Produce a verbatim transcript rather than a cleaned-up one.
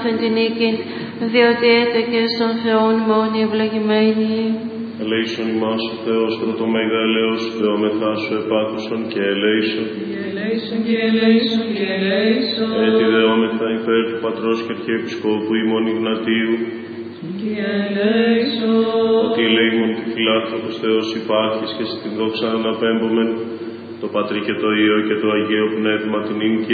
εν την νίκη, διότι έτε και στον Θεόν μόνοι ευλογημένοι. Ελέησον ημάς ο Θεός πρωτομέγα ελέος, Θεόμεθά σου επάκουσον και ελέησον. Ελέησον και ελέησον και ελέησον. Έτσι δεόμεθα υπέρ του Πατρός και Αρχιεπισκόπου ημών Ιγνατίου. Και ελέησον. Ότι ελέημον τη φιλάνθρωπος Θεός υπάρχεις και στην δόξα αναπέμπομεν, το Πατρί και το Υιό και το Αγίο Πνεύμα την ύμ